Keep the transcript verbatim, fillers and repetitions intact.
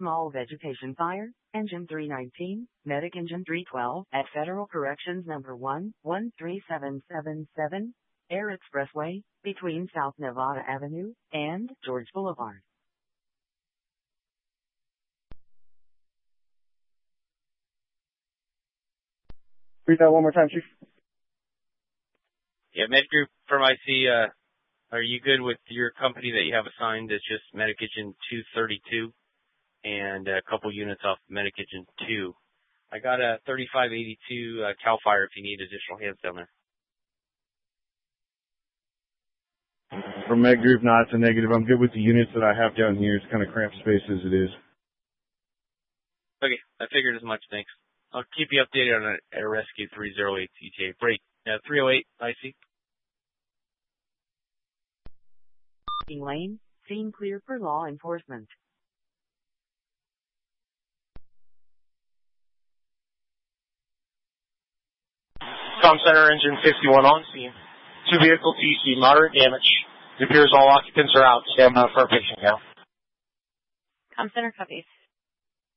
small vegetation fire, engine three nineteen, medic engine three twelve at Federal Corrections number one one three seven seven seven, Air Expressway, between South Nevada Avenue and George Boulevard. Read that one more time, Chief. Yeah, Med Group from I C, uh, are you good with your company that you have assigned as just Medic Engine two thirty-two and a couple units off Medic Engine two? I got a thirty-five eighty-two uh, CAL FIRE if you need additional hands down there. From Med Group, no, it's a negative. I'm good with the units that I have down here. It's kind of cramped space as it is. Okay, I figured as much, thanks. I'll keep you updated on a, a Rescue three oh eight E T A. Break, uh, three oh eight, I C. Lane, scene clear for law enforcement. Com Center engine fifty-one on scene. Two vehicles E C, moderate damage. It appears all occupants are out. Stand by for a patient now. Com Center copies.